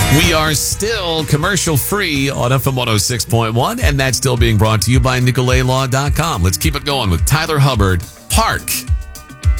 We are still commercial-free on FM 106.1, and that's still being brought to you by NicoletLaw.com. Let's keep it going with Tyler Hubbard, Park.